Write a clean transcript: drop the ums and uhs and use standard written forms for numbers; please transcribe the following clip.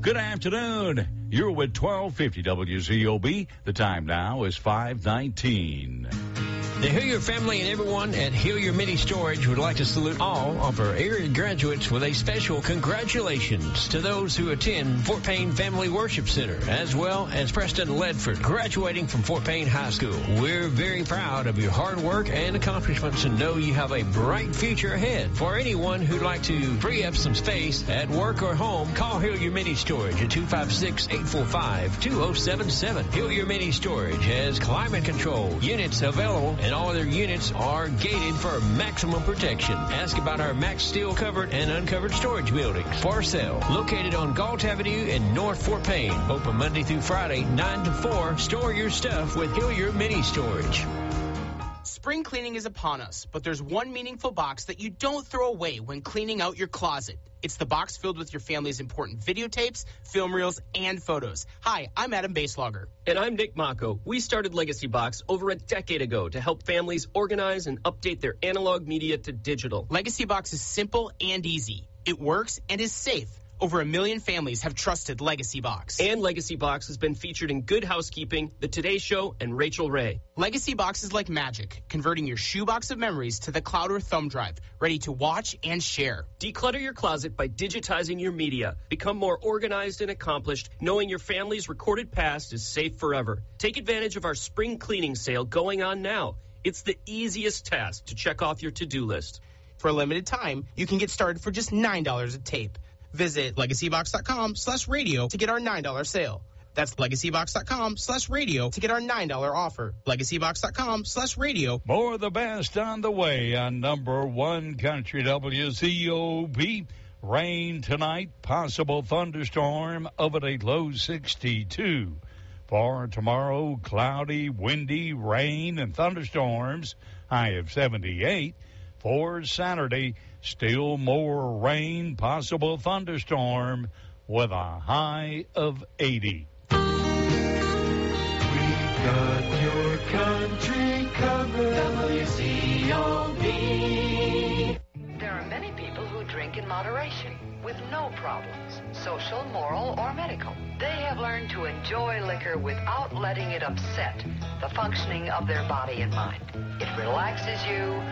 Good afternoon. You're with 1250 WZOB. The time now is 5:19. The Hillier family and everyone at Hillier Mini Storage would like to salute all of our area graduates with a special congratulations to those who attend Fort Payne Family Worship Center, as well as Preston Ledford, graduating from Fort Payne High School. We're very proud of your hard work and accomplishments and know you have a bright future ahead. For anyone who'd like to free up some space at work or home, call Hillier Mini Storage at 256-845-2077. Hillier Mini Storage has climate control units available, and all their units are gated for maximum protection. Ask about our Max Steel covered and uncovered storage buildings for sale. Located on Galt Avenue in North Fort Payne. Open Monday through Friday, 9 to 4. Store your stuff with Hillier Mini Storage. Spring cleaning is upon us, but there's one meaningful box that you don't throw away when cleaning out your closet. It's the box filled with your family's important videotapes, film reels, and photos. Hi, I'm Adam Baselogger. And I'm Nick Mako. We started Legacy Box over a decade ago to help families organize and update their analog media to digital. Legacy Box is simple and easy. It works and is safe. Over 1 million families have trusted Legacy Box. And Legacy Box has been featured in Good Housekeeping, The Today Show, and Rachel Ray. Legacy Box is like magic, converting your shoebox of memories to the cloud or thumb drive, ready to watch and share. Declutter your closet by digitizing your media. Become more organized and accomplished, knowing your family's recorded past is safe forever. Take advantage of our spring cleaning sale going on now. It's the easiest task to check off your to-do list. For a limited time, you can get started for just $9 a tape. Visit legacybox.com/radio to get our $9 sale. That's legacybox.com/radio to get our $9 offer. Legacybox.com/radio. More of the best on the way on number one Country WZOB. Rain tonight, possible thunderstorm of a low 62. For tomorrow, cloudy, windy, rain, and thunderstorms, high of 78. For Saturday, still more rain, possible thunderstorm with a high of 80. We got your country covered. WCOB. There are many people who drink in moderation with no problems, social, moral, or medical. They have learned to enjoy liquor without letting it upset the functioning of their body and mind. It relaxes you,